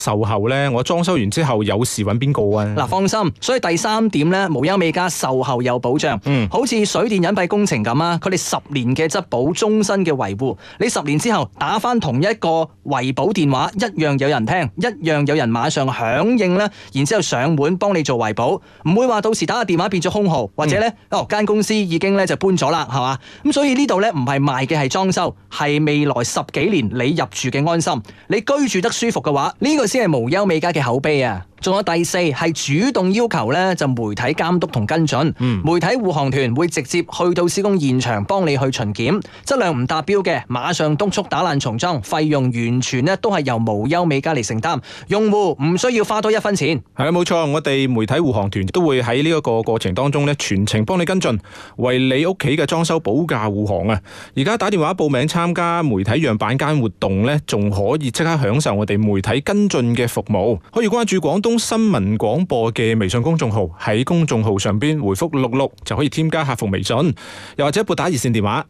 售後呢，我裝修完之後有事揾邊個啊？ 嗱，放心，所以第3點咧，無憂美家售後有保障。好似水電隱蔽工程咁啊，佢哋10年嘅質保，終身嘅維護。你10年之後打翻同一個維保電話，一樣有人聽，一樣有人馬上響應咧，然之後上門幫你做維保，唔會話到時打個電話變咗空號，或者咧間公司已經咧就搬咗啦，係嘛？咁所以呢度咧唔係賣嘅係裝修，係未來10幾年你入住嘅安心，你居住得舒服嘅話，呢個先係無憂美家嘅口碑啊！仲有第4係主動要求咧，就媒體監督同跟進。媒體護航團會直接去到施工現場幫你去巡檢，質量唔達標嘅，馬上督促打爛重裝，費用完全咧都係由無憂美家嚟承擔，用戶唔需要花多1分錢。 係啊，冇錯，我哋媒體護航團都會喺呢一個過程當中咧，全程幫你跟進，為你屋企嘅裝修保駕護航啊！而家打電話報名參加媒體樣板間活動咧，仲可以即刻享受我哋媒體跟進嘅服務，可以關注廣東新聞廣播嘅微信公眾號，喺公眾號上邊回覆66就可以添加客服微信，又或者撥打熱線電話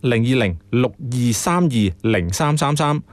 02062320333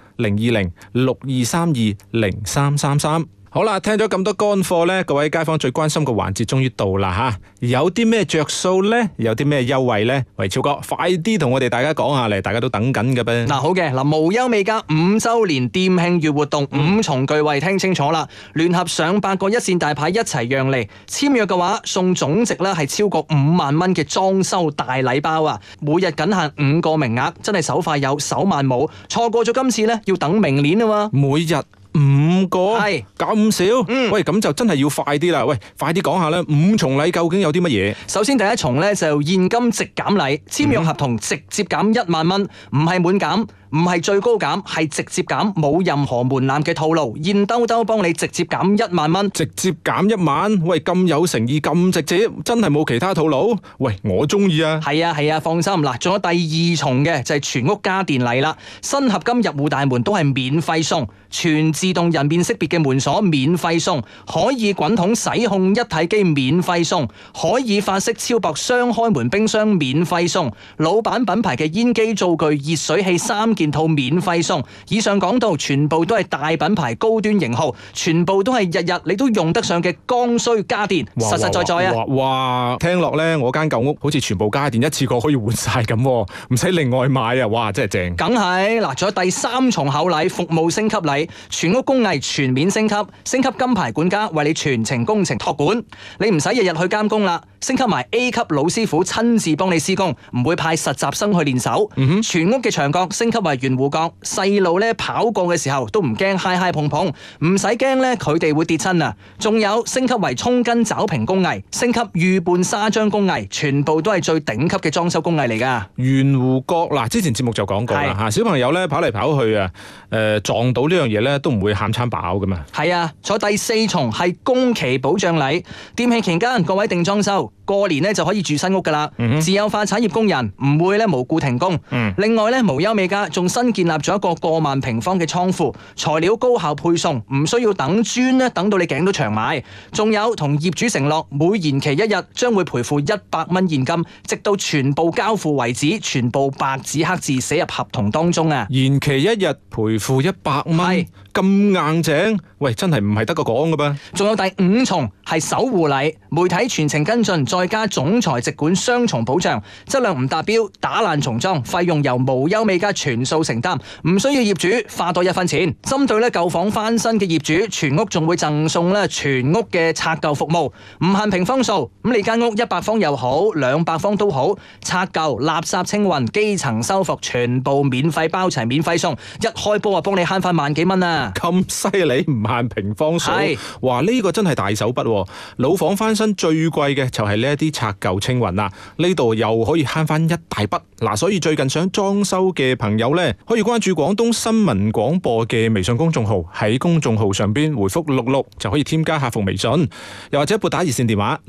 02062320333。好啦，聽咗咁多乾貨呢，各位街坊最關心嘅環節終於到啦吓，有啲咩着數呢？有啲咩優惠呢？喂，超哥，快啲同我哋大家講下嚟，大家都等緊嘅噃。 嗱，好嘅，無憂美家5周年店慶月活動5重巨惠，聽清楚啦！聯合上百個一線大牌一齊讓利，簽約嘅話送總值咧係超過5萬蚊嘅裝修大禮包啊！每日僅限5個名額，真係手快有手慢冇，錯過咗今次呢，要等明年啊嘛！ 每日5個係咁少，喂，咁就真係要快啲啦！喂，快啲講下啦，5重禮究竟有啲乜嘢？ 首先第一重咧就現金直減禮，簽約合同直接減1萬蚊，唔係滿減，唔係最高減，係直接減，冇任何門檻嘅套路，現兜兜幫你直接減1萬蚊， 直接減1萬，喂，咁有誠意，咁直接，真係冇其他套路？喂，我中意啊！ 係啊，放心嗱，仲有第2重嘅就係全屋家電禮啦，新合金入戶大門都係免費送，全自動人面識別嘅門鎖免費送，可以滾筒洗控一體機免費送，可以法式超薄雙開門冰箱免費送，老闆品牌嘅煙機灶具熱水器3件套免費送。以上講到全部都係大品牌高端型號，全部都係日日你都用得上嘅剛需家電，實實在在啊！ 哇，聽落呢，我間舊屋好似全部家電一次過可以換晒咁，唔使另外買啊！哇，真係正！ 梗係嗱，仲有第3重厚禮，服務升級禮，全屋工藝全面升級，升級金牌管家為你全程工程託管，你唔使日日去監工啦，升級埋 A 級老師傅親自幫你施工，唔會派實習生去練手。全屋嘅牆角升級為圓弧角，細路咧跑過嘅時候都唔驚揩揩碰碰，唔使驚咧佢哋會跌親啊！仲有升級為沖根爪平工藝，升級預拌砂漿工藝，全部都係最頂級嘅裝修工藝嚟噶。 圓弧角嗱，之前節目就講過啦吓，小朋友咧跑嚟跑去啊，撞到呢樣嘢咧都唔會喊餐飽噶嘛。 係啊，坐第4重係工期保障禮，店慶期間各位定裝修，過年咧就可以住新屋噶啦。自有化產業工人唔會咧無故停工。另外咧，無憂美家仲新建立咗一個過萬平方嘅倉庫，材料高效配送，唔需要等磚咧等到你頸都長埋。仲有同業主承諾，每延期1日將會賠付100蚊現金，直到全部交付為止，全部白紙黑字寫入合同當中啊！ 延期1日賠付100蚊，咁硬淨，喂，真係唔係得個講噶噃。 仲有第5重係守護禮，媒體全程跟進，再加總裁直管雙重保障，質量唔達標打爛重裝，費用由無憂美家全數承擔，唔需要業主花多1分錢。針對咧舊房翻新嘅業主，全屋仲會贈送咧全屋嘅拆舊服務，唔限平方數。咁你間屋100方又好，200方都好，拆舊、垃圾清運、基層修復，全部免費包齊，免費送。一開波啊，幫你慳翻萬幾蚊啊！ 咁犀利，唔限平方數，哇！呢個真係大手筆。老房翻新最貴嘅就係呢一啲拆舊清運啦，呢度又可以慳翻一大筆。嗱，所以最近想裝修嘅朋友呢，可以關注廣東新聞廣播嘅微信公眾號，喺公眾號上邊回覆66就可以添加客服微信，又或者撥打熱線電話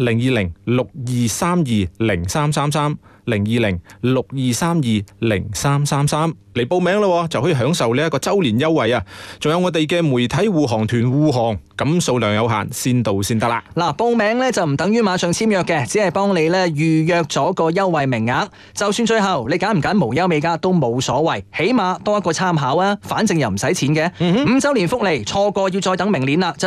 02062320333 02062320333嚟報名咯，就可以享受呢一個周年優惠啊！仲有我哋嘅媒體護航團護航，咁數量有限，先到先得啦。 嗱，報名咧就唔等於馬上簽約嘅，只係幫你咧預約咗個優惠名額。就算最後你揀唔揀無憂美家都冇所謂，起碼多一個參考啊！反正又唔使錢嘅。5周年福利錯過要再等明年啦。